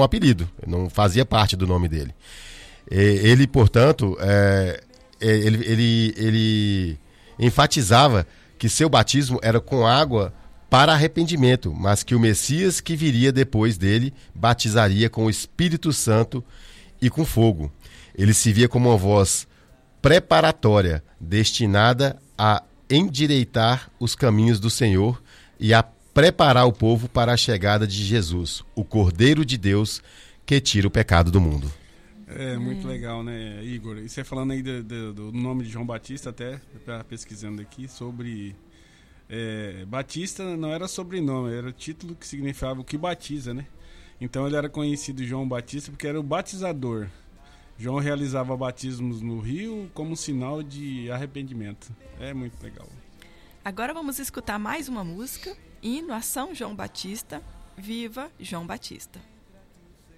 apelido, não fazia parte do nome dele. Ele, portanto, ele enfatizava que seu batismo era com água para arrependimento, mas que o Messias que viria depois dele batizaria com o Espírito Santo e com fogo. Ele se via como uma voz preparatória, destinada a endireitar os caminhos do Senhor e a preparar o povo para a chegada de Jesus, o Cordeiro de Deus que tira o pecado do mundo. É muito legal, né, Igor? E você falando aí do nome de João Batista, até pesquisando aqui sobre... Batista não era sobrenome, era o título que significava o que batiza, né? Então ele era conhecido João Batista porque era o batizador. João realizava batismos no rio como sinal de arrependimento. É muito legal. Agora vamos escutar mais uma música, hino a São João Batista, Viva João Batista.